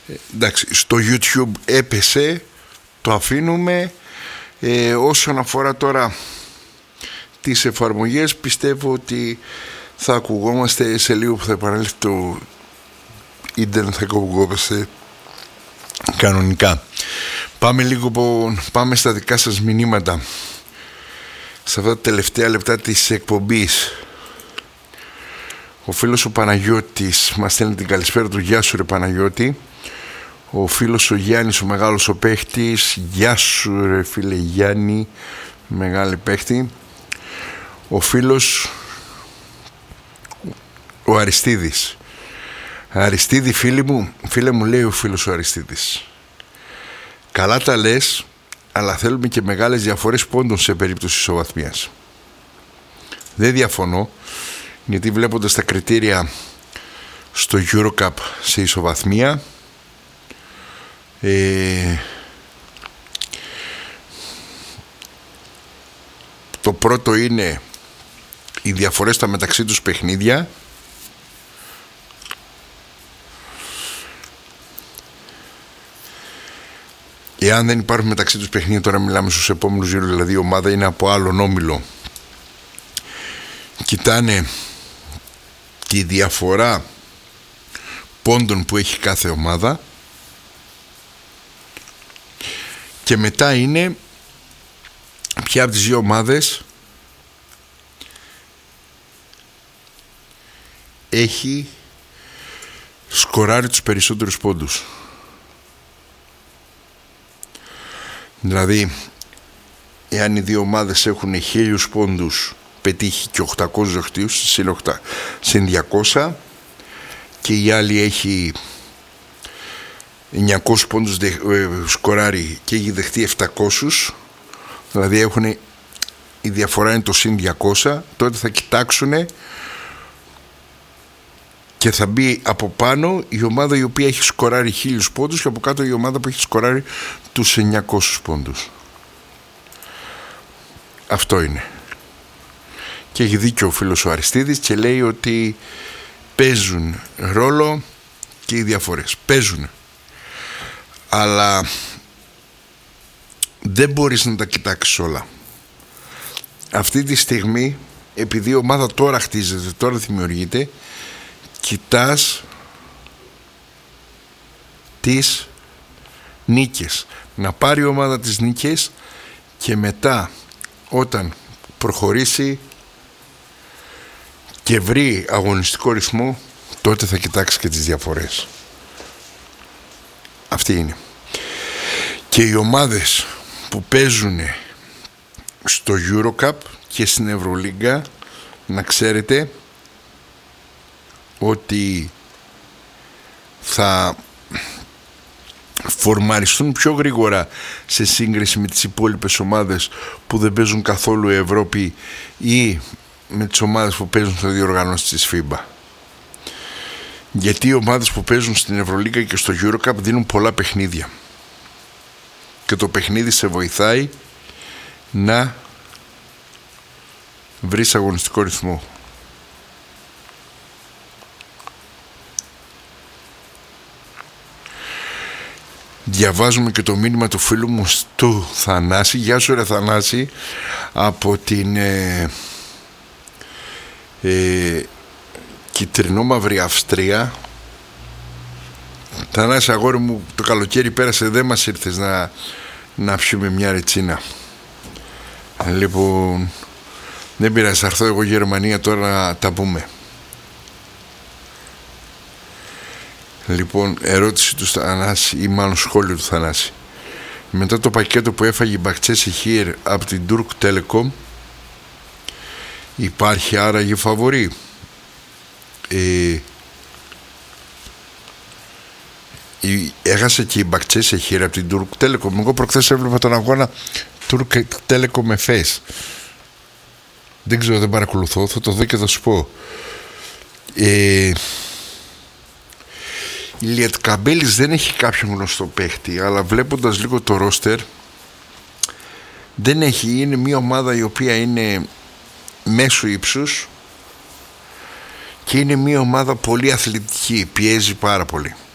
Εντάξει, στο YouTube έπεσε, το αφήνουμε. Όσον αφορά τώρα τις εφαρμογές, πιστεύω ότι θα ακουγόμαστε σε λίγο που θα επανέλθει το ίντερνετ, θα ακουγόμαστε κανονικά. Πάμε στα δικά σας μηνύματα. Σε αυτά τα τελευταία λεπτά της εκπομπής, ο φίλος ο Παναγιώτης μας στέλνει την καλησπέρα του. Γεια σου ρε Παναγιώτη. Ο φίλος ο Γιάννης, ο μεγάλος ο παίχτης. Γεια σου ρε φίλε Γιάννη, μεγάλη παίχτη. Ο φίλος ο Αριστίδης. Αριστίδη φίλε μου, λέει ο φίλος ο Αριστίδης, καλά τα λες, αλλά θέλουμε και μεγάλες διαφορές πόντων σε περίπτωση ισοβαθμίας. Δεν διαφωνώ, γιατί βλέποντας τα κριτήρια στο EuroCup σε ισοβαθμία, το πρώτο είναι οι διαφορές στα μεταξύ τους παιχνίδια. Εάν δεν υπάρχουν μεταξύ τους παιχνίδια, τώρα μιλάμε στους επόμενους γύρους, δηλαδή η ομάδα είναι από άλλον όμιλο, κοιτάνε τη διαφορά πόντων που έχει κάθε ομάδα και μετά είναι ποια από τις δύο ομάδες έχει σκοράρει τους περισσότερους πόντους. Δηλαδή, εάν οι δύο ομάδες έχουν 1000 πόντους πετύχει και 800 δοχτύους συν 200, και η άλλη έχει 900 πόντους σκοράρει και έχει δεχτεί 700, δηλαδή η διαφορά είναι το συν 200, τότε θα κοιτάξουν και θα μπει από πάνω η ομάδα η οποία έχει σκοράρει 1000 πόντους και από κάτω η ομάδα που έχει σκοράρει τους 900 πόντους. Αυτό είναι. Και έχει δίκιο ο φίλος ο Αριστίδης και λέει ότι παίζουν ρόλο και οι διαφορές. Παίζουν. Αλλά δεν μπορείς να τα κοιτάξεις όλα. Αυτή τη στιγμή, επειδή η ομάδα τώρα χτίζεται, τώρα δημιουργείται, κοιτάς τις νίκες. Να πάρει η ομάδα τις νίκες και μετά όταν προχωρήσει και βρει αγωνιστικό ρυθμό, τότε θα κοιτάξει και τις διαφορές. Αυτή είναι. Και οι ομάδες που παίζουν στο EuroCup και στην Ευρωλίγκα, να ξέρετε ότι θα φορμαριστούν πιο γρήγορα σε σύγκριση με τις υπόλοιπες ομάδες που δεν παίζουν καθόλου Ευρώπη ή με τις ομάδες που παίζουν στο διοργανώσεις της FIBA. Γιατί οι ομάδες που παίζουν στην Ευρωλίγκα και στο EuroCup δίνουν πολλά παιχνίδια και το παιχνίδι σε βοηθάει να βρεις αγωνιστικό ρυθμό. Διαβάζουμε και το μήνυμα του φίλου μου του Θανάση. Γεια σου ρε Θανάση, από την κυτρινόμαυρη Αυστρία. Θανάση αγόρι μου, το καλοκαίρι πέρασε, δεν μας ήρθες να πιούμε μια ρετσίνα. Λοιπόν, δεν πειράζει, θα έρθω εγώ Γερμανία τώρα να τα πούμε. Λοιπόν, ερώτηση του Θανάση, ή μάλλον σχόλιο του Θανάση. Μετά το πακέτο που έφαγε η Μπαχτσέση Χίρ από την Turk Telecom, υπάρχει άραγε φαβορί? Έχασε και η Μπαχτσέση Χίρ από την Turk Telecom. Εγώ προχθές έβλεπα τον αγώνα Turk Telecom με FES. Δεν ξέρω, δεν παρακολουθώ, θα το δω και θα σου πω. Η Λιετκαμπέλης δεν έχει κάποιον γνωστό παίχτη, αλλά βλέποντας λίγο το ρόστερ, δεν έχει. Είναι μια ομάδα η οποία είναι μέσου ύψους και είναι μια ομάδα πολύ αθλητική, πιέζει πάρα πολύ.